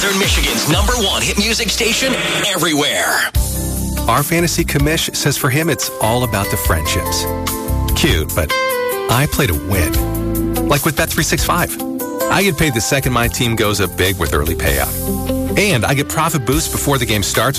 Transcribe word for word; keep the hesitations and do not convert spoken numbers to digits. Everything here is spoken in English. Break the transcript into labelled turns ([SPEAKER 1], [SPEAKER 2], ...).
[SPEAKER 1] Northern Michigan's number one hit music station everywhere.
[SPEAKER 2] Our fantasy commish says for him it's all about the friendships. Cute, but I play to win. Like with Bet three sixty-five. I get paid the second my team goes up big with early payout. And I get profit boosts before the game starts